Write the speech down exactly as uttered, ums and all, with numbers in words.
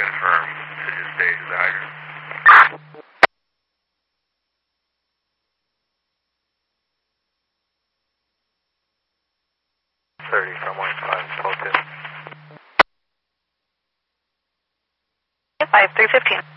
confirm to just stage the hydrant. thirty from one five, twelve two. five three fifteen.